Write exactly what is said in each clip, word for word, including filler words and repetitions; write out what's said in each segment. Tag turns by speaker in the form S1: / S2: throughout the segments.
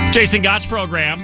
S1: Jason Gott's program.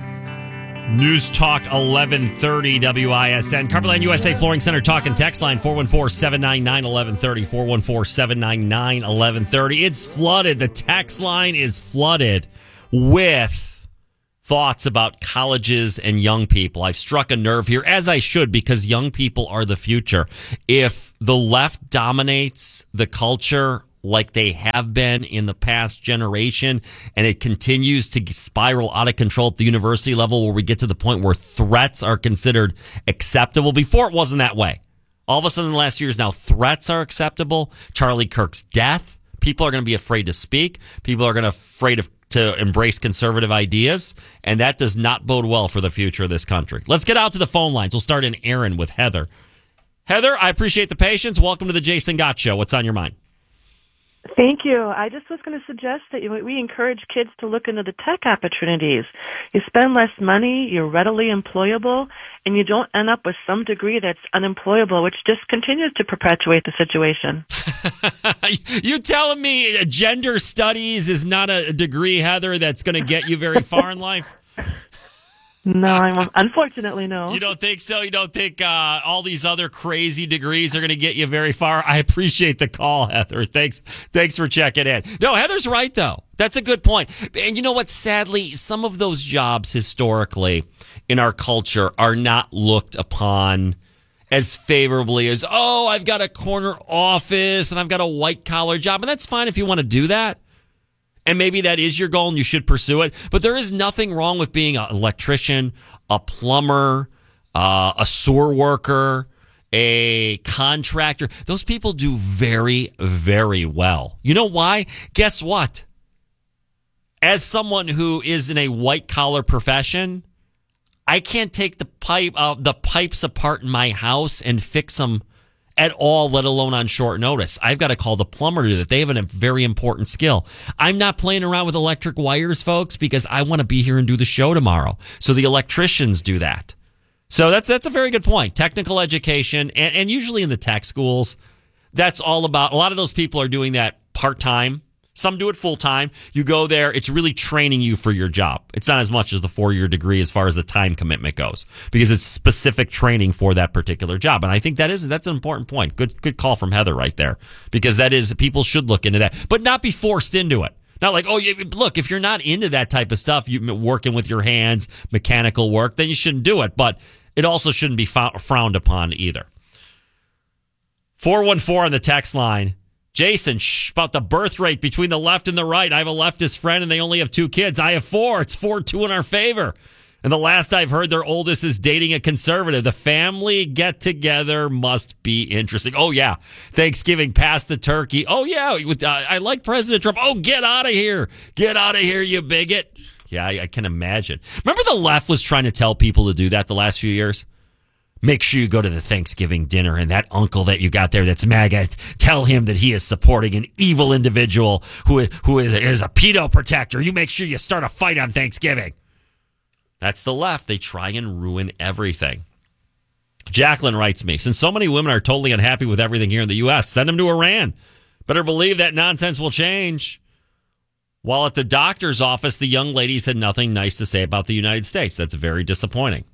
S1: News Talk eleven thirty W I S N. Carpetland U S A Flooring Center talk and text line four one four, seven nine nine, one one three zero. four one four, seven nine nine, one one three zero. It's flooded. The text line is flooded with thoughts about colleges and young people. I've struck a nerve here, as I should, because young people are the future. If the left dominates the culture like they have been in the past generation, and it continues to spiral out of control at the university level where we get to the point where threats are considered acceptable. Before, it wasn't that way. All of a sudden in the last few years now, threats are acceptable. Charlie Kirk's death, people are going to be afraid to speak. People are going to afraid of, to embrace conservative ideas, and that does not bode well for the future of this country. Let's get out to the phone lines. We'll start in Aaron with Heather. Heather, I appreciate the patience. Welcome to the Jason Gott Show. What's on your mind?
S2: Thank you. I just was going to suggest that we encourage kids to look into the tech opportunities. You spend less money, you're readily employable, and you don't end up with some degree that's unemployable, which just continues to perpetuate the situation.
S1: You telling me gender studies is not a degree, Heather, that's going to get you very far in life?
S2: No, I'm, unfortunately, no.
S1: You don't think so? You don't think uh, all these other crazy degrees are going to get you very far? I appreciate the call, Heather. Thanks thanks for checking in. No, Heather's right, though. That's a good point. And you know what? Sadly, some of those jobs historically in our culture are not looked upon as favorably as, oh, I've got a corner office and I've got a white-collar job. And that's fine if you want to do that. And maybe that is your goal and you should pursue it. But there is nothing wrong with being an electrician, a plumber, uh, a sewer worker, a contractor. Those people do very, very well. You know why? Guess what? As someone who is in a white-collar profession, I can't take the pipe, uh, the pipes apart in my house and fix them at all, let alone on short notice. I've got to call the plumber to do that. They have a very important skill. I'm not playing around with electric wires, folks, because I want to be here and do the show tomorrow. So the electricians do that. So that's that's a very good point. Technical education, and, and usually in the tech schools, that's all about, a lot of those people are doing that part-time. Some do it full-time. You go there, it's really training you for your job. It's not as much as the four-year degree as far as the time commitment goes, because it's specific training for that particular job. And I think that is that's an important point. Good good call from Heather right there, because that is, people should look into that, but not be forced into it. Not like, oh, you, look, if you're not into that type of stuff, you working with your hands, mechanical work, then you shouldn't do it. But it also shouldn't be frowned upon either. four one four on the text line. Jason, shh, about the birth rate between the left and the right. I have a leftist friend, and they only have two kids. I have four. It's four two in our favor. And the last I've heard, their oldest is dating a conservative. The family get-together must be interesting. Oh, yeah. Thanksgiving, pass the turkey. Oh, yeah. With, uh, I like President Trump. Oh, get out of here. Get out of here, you bigot. Yeah, I, I can imagine. Remember the left was trying to tell people to do that the last few years? Make sure you go to the Thanksgiving dinner, and that uncle that you got there that's MAGA, tell him that he is supporting an evil individual who is, who is, is a pedo protector. You make sure you start a fight on Thanksgiving. That's the left. They try and ruin everything. Jacqueline writes me, since so many women are totally unhappy with everything here in the U S, send them to Iran. Better believe that nonsense will change. While at the doctor's office, the young ladies had nothing nice to say about the United States. That's very disappointing.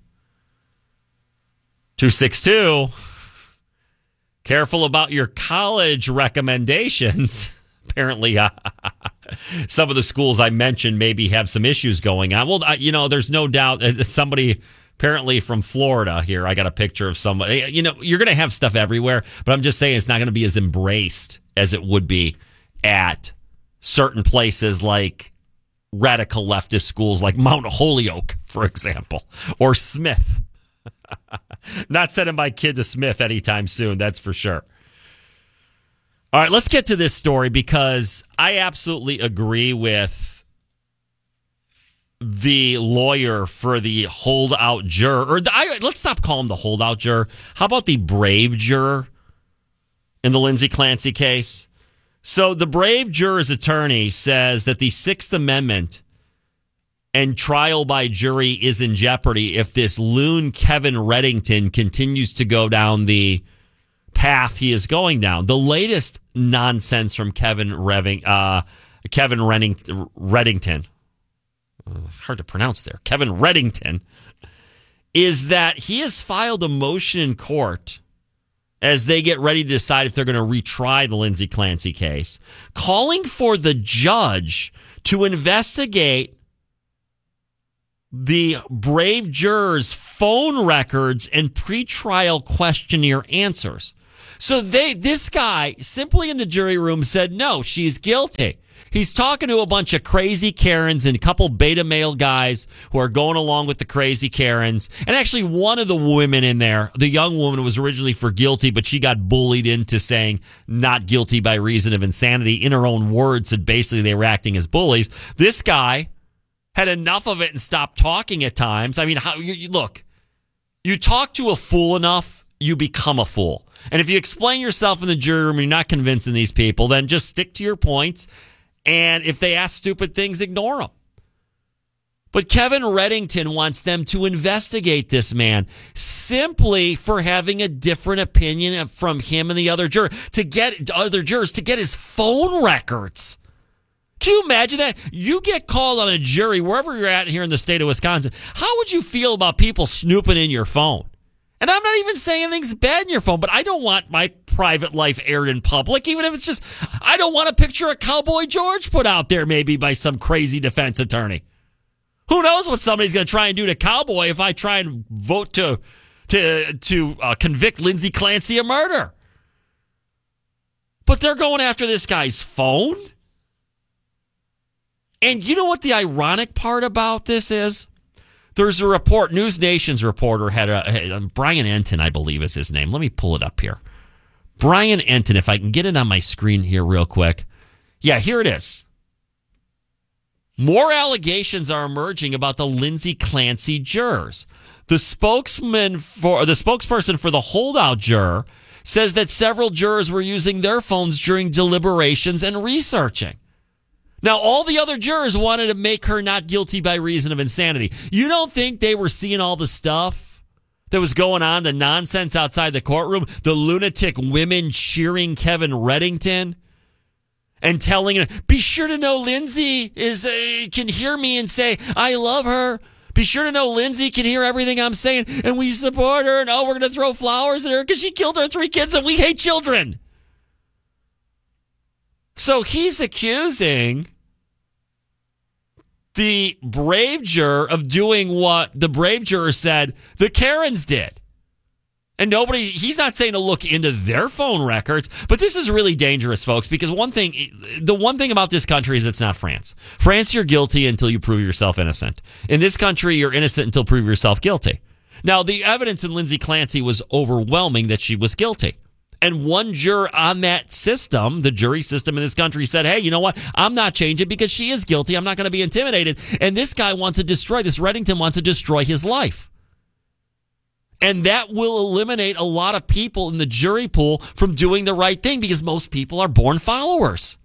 S1: two six two, careful about your college recommendations. Apparently, uh, some of the schools I mentioned maybe have some issues going on. Well, uh, you know, there's no doubt uh, somebody apparently from Florida here. I got a picture of somebody. You know, you're going to have stuff everywhere, but I'm just saying it's not going to be as embraced as it would be at certain places like radical leftist schools like Mount Holyoke, for example, or Smith. Not sending my kid to Smith anytime soon, that's for sure. All right, let's get to this story, because I absolutely agree with the lawyer for the holdout juror. Or the, I, let's stop calling him the holdout juror. How about the brave juror in the Lindsay Clancy case? So the brave juror's attorney says that the Sixth Amendment and trial by jury is in jeopardy if this loon Kevin Reddington continues to go down the path he is going down. The latest nonsense from Kevin Reving, uh, Kevin Renning, Reddington. hard to pronounce there, Kevin Reddington, is that he has filed a motion in court as they get ready to decide if they're going to retry the Lindsay Clancy case, calling for the judge to investigate the brave jurors' phone records and pretrial questionnaire answers. So they, this guy simply in the jury room said, no, she's guilty. He's talking to a bunch of crazy Karens and a couple beta male guys who are going along with the crazy Karens. And actually one of the women in there, the young woman, was originally for guilty, but she got bullied into saying not guilty by reason of insanity. In her own words, said basically they were acting as bullies. This guy had enough of it and stopped talking at times. I mean, how you, you look, you talk to a fool enough, you become a fool. And if you explain yourself in the jury room and you're not convincing these people, then just stick to your points. And if they ask stupid things, ignore them. But Kevin Reddington wants them to investigate this man simply for having a different opinion from him and the other juror to get other jurors to get his phone records. Can you imagine that? You get called on a jury wherever you're at here in the state of Wisconsin. How would you feel about people snooping in your phone? And I'm not even saying anything's bad in your phone, but I don't want my private life aired in public, even if it's just, I don't want a picture of Cowboy George put out there maybe by some crazy defense attorney. Who knows what somebody's going to try and do to Cowboy if I try and vote to to to uh, convict Lindsay Clancy of murder. But they're going after this guy's phone. And you know what the ironic part about this is? There's a report, News Nation's reporter had a, had, Brian Enton, I believe is his name. Let me pull it up here. Brian Enton, if I can get it on my screen here real quick. Yeah, here it is. More allegations are emerging about the Lindsay Clancy jurors. The spokesman for the spokesperson for the holdout juror says that several jurors were using their phones during deliberations and researching. Now, all the other jurors wanted to make her not guilty by reason of insanity. You don't think they were seeing all the stuff that was going on, the nonsense outside the courtroom, the lunatic women cheering Kevin Reddington and telling him, be sure to know Lindsay is uh, can hear me and say, I love her. Be sure to know Lindsay can hear everything I'm saying, and we support her, and oh, we're going to throw flowers at her because she killed our three kids, and we hate children. So he's accusing the brave juror of doing what the brave juror said the Karens did. And nobody, he's not saying to look into their phone records, but this is really dangerous, folks, because one thing, the one thing about this country is it's not France. France, you're guilty until you prove yourself innocent. In this country, you're innocent until you prove yourself guilty. Now, the evidence in Lindsay Clancy was overwhelming that she was guilty. And one juror on that system, the jury system in this country, said, hey, you know what? I'm not changing because she is guilty. I'm not going to be intimidated. And this guy wants to destroy, this Reddington wants to destroy his life. And that will eliminate a lot of people in the jury pool from doing the right thing because most people are born followers.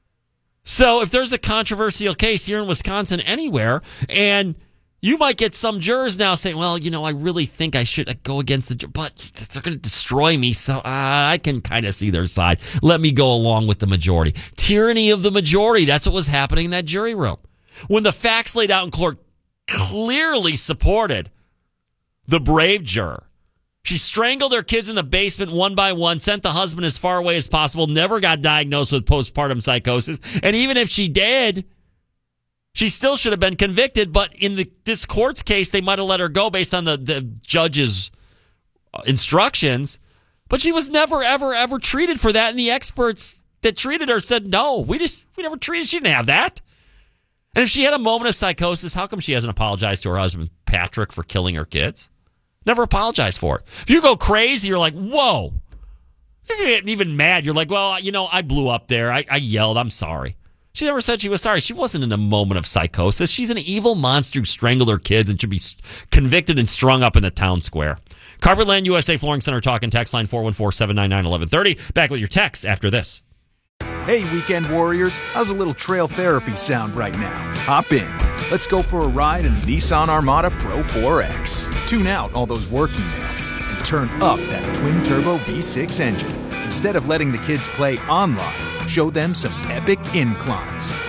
S1: So if there's a controversial case here in Wisconsin anywhere, and you might get some jurors now saying, well, you know, I really think I should go against the jury, but they're going to destroy me, so uh, I can kind of see their side. Let me go along with the majority. Tyranny of the majority. That's what was happening in that jury room. When the facts laid out in court clearly supported the brave juror. She strangled her kids in the basement one by one, sent the husband as far away as possible, never got diagnosed with postpartum psychosis, and even if she did, she still should have been convicted, but in the, this court's case, they might have let her go based on the, the judge's instructions. But she was never, ever, ever treated for that, and the experts that treated her said, no, we, did, we never treated, she didn't have that. And if she had a moment of psychosis, how come she hasn't apologized to her husband, Patrick, for killing her kids? Never apologized for it. If you go crazy, you're like, whoa. You're getting even mad. You're like, well, you know, I blew up there. I, I yelled. I'm sorry. She never said she was sorry. She wasn't in a moment of psychosis. She's an evil monster who strangled her kids and should be convicted and strung up in the town square. Carpetland U S A Flooring Center talking text line four one four, seven nine nine, one one three zero. Back with your text after this.
S3: Hey, weekend warriors. How's a little trail therapy sound right now? Hop in. Let's go for a ride in the Nissan Armada Pro four X. Tune out all those work emails and turn up that twin-turbo V six engine. Instead of letting the kids play online, show them some epic inclines.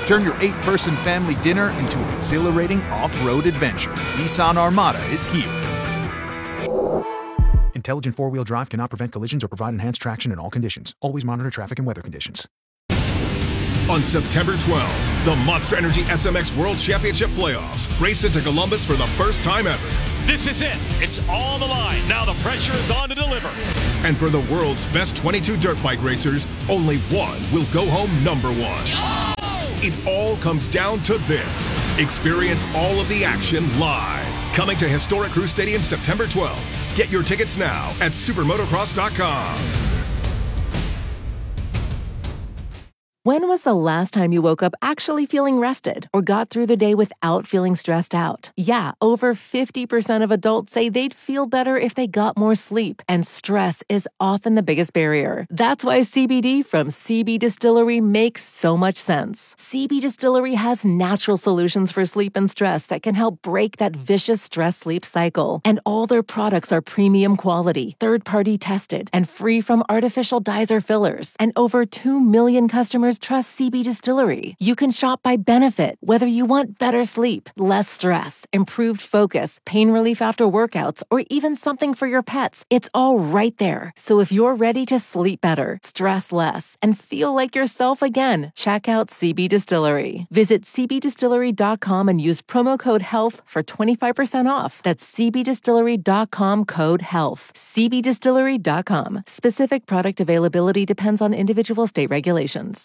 S3: Turn your eight-person family dinner into an exhilarating off-road adventure. Nissan Armada is here. Intelligent four-wheel drive cannot prevent collisions or provide enhanced traction in all conditions. Always monitor traffic and weather conditions.
S4: On September twelfth, the Monster Energy S M X World Championship Playoffs race into Columbus for the first time ever.
S5: This is it. It's all on the line. Now the pressure is on to deliver.
S4: And for the world's best twenty-two dirt bike racers, only one will go home number one. Oh! It all comes down to this. Experience all of the action live. Coming to Historic Crew Stadium September twelfth. Get your tickets now at supermotocross dot com.
S6: When was the last time you woke up actually feeling rested or got through the day without feeling stressed out? Yeah, over fifty percent of adults say they'd feel better if they got more sleep, and stress is often the biggest barrier. That's why C B D from C B Distillery makes so much sense. C B Distillery has natural solutions for sleep and stress that can help break that vicious stress-sleep cycle. And all their products are premium quality, third-party tested, and free from artificial dyes or fillers. And over two million customers trust C B Distillery. You can shop by benefit, whether you want better sleep, less stress, improved focus, pain relief after workouts, or even something for your pets. It's all right there. So if you're ready to sleep better, stress less, and feel like yourself again, check out C B Distillery. Visit c b distillery dot com and use promo code HEALTH for twenty-five percent off. That's c b distillery dot com code HEALTH. c b distillery dot com. Specific product availability depends on individual state regulations.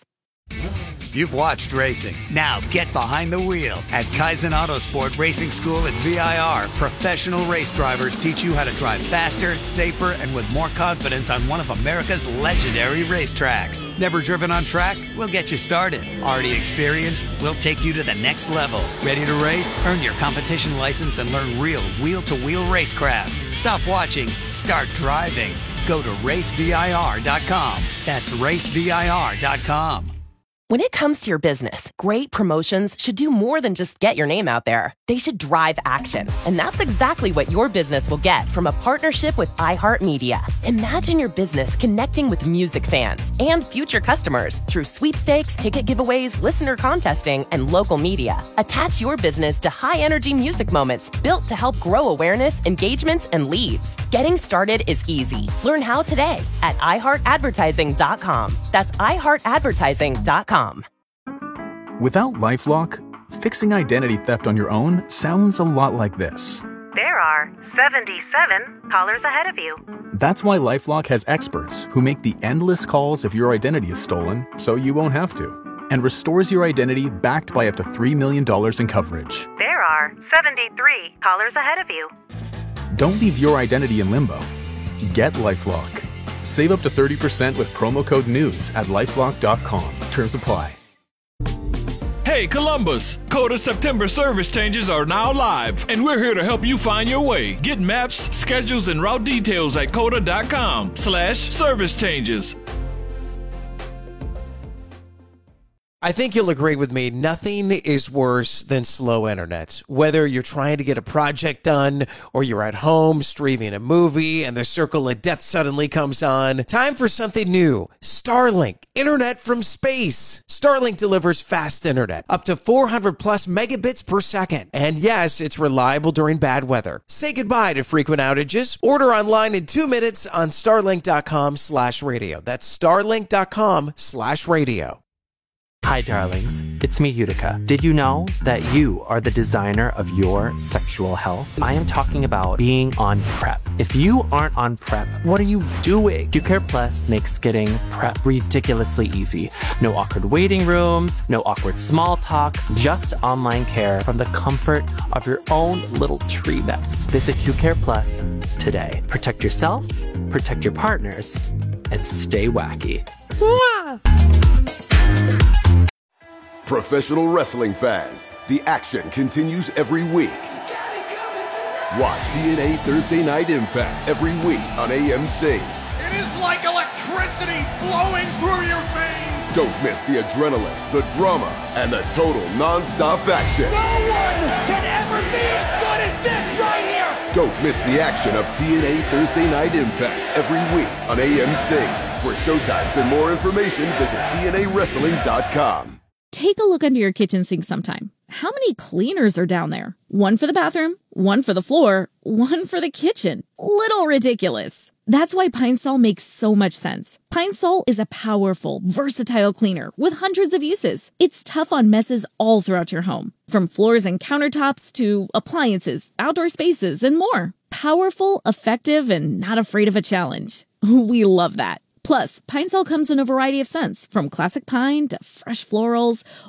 S7: You've watched racing. Now get behind the wheel. At Kaizen Autosport Racing School at V I R, professional race drivers teach you how to drive faster, safer, and with more confidence on one of America's legendary racetracks. Never driven on track? We'll get you started. Already experienced? We'll take you to the next level. Ready to race? Earn your competition license and learn real wheel-to-wheel racecraft. Stop watching. Start driving. Go to race v i r dot com. That's race v i r dot com.
S8: When it comes to your business, great promotions should do more than just get your name out there. They should drive action. And that's exactly what your business will get from a partnership with iHeartMedia. Imagine your business connecting with music fans and future customers through sweepstakes, ticket giveaways, listener contesting, and local media. Attach your business to high-energy music moments built to help grow awareness, engagements, and leads. Getting started is easy. Learn how today at i heart advertising dot com. That's i heart advertising dot com.
S3: Without LifeLock, fixing identity theft on your own sounds a lot like this.
S9: There are seventy-seven callers ahead of you.
S3: That's why LifeLock has experts who make the endless calls if your identity is stolen, so you won't have to, and restores your identity backed by up to three million dollars in coverage.
S9: There are seventy-three callers ahead of you.
S3: Don't leave your identity in limbo. Get LifeLock. Save up to thirty percent with promo code NEWS at lifelock dot com. Terms apply.
S5: Hey, Columbus! Coda September service changes are now live, and we're here to help you find your way. Get maps, schedules, and route details at coda dot com slash service changes.
S10: I think you'll agree with me, nothing is worse than slow internet. Whether you're trying to get a project done or you're at home streaming a movie and the circle of death suddenly comes on, time for something new. Starlink, internet from space. Starlink delivers fast internet, up to four hundred plus megabits per second. And yes, it's reliable during bad weather. Say goodbye to frequent outages. Order online in two minutes on starlink dot com slash radio. That's starlink dot com slash radio.
S11: Hi, darlings. It's me, Utica. Did you know that you are the designer of your sexual health? I am talking about being on PrEP. If you aren't on PrEP, what are you doing? QCare Plus makes getting PrEP ridiculously easy. No awkward waiting rooms, no awkward small talk, just online care from the comfort of your own little tree nest. Visit QCare Plus today. Protect yourself, protect your partners, and stay wacky. Mwah!
S12: Professional wrestling fans, the action continues every week. Watch T N A Thursday Night Impact every week on A M C.
S13: It is like electricity flowing through your veins.
S12: Don't miss the adrenaline, the drama, and the total non-stop action.
S13: No one can ever be as good as this right here.
S12: Don't miss the action of T N A Thursday Night Impact every week on A M C. For showtimes and more information, visit T N A wrestling dot com.
S14: Take a look under your kitchen sink sometime. How many cleaners are down there? One for the bathroom, one for the floor, one for the kitchen. Little ridiculous. That's why Pine Sol makes so much sense. Pine Sol is a powerful, versatile cleaner with hundreds of uses. It's tough on messes all throughout your home, from floors and countertops to appliances, outdoor spaces, and more. Powerful, effective, and not afraid of a challenge. We love that. Plus, Pine Sol comes in a variety of scents, from classic pine to fresh florals